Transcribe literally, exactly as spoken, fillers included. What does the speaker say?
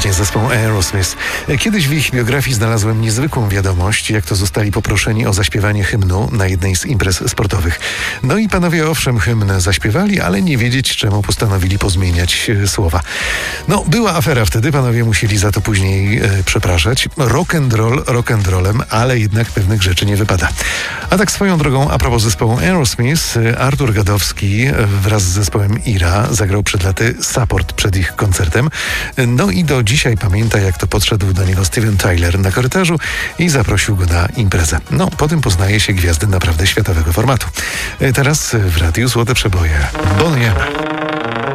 właśnie zespołu Aerosmith. Kiedyś w ich biografii znalazłem niezwykłą wiadomość, jak to zostali poproszeni o zaśpiewanie hymnu na jednej z imprez sportowych. No i panowie owszem hymn zaśpiewali, ale nie wiedzieć czemu postanowili pozmieniać e, słowa. No, była afera wtedy, panowie musieli za to później e, przepraszać. Rock and roll rock and rollem, ale jednak pewnych rzeczy nie wypada. A tak swoją drogą, a propos zespołu Aerosmith, Artur Gadowski wraz z zespołem Ira zagrał przed laty support przed ich koncertem. No i do dzisiaj pamięta, jak to podszedł do niego Steven Tyler na korytarzu i zaprosił go na imprezę. No, po tym poznaje się gwiazdy naprawdę światowego formatu. Teraz w Radiu Złote Przeboje Bonnie M.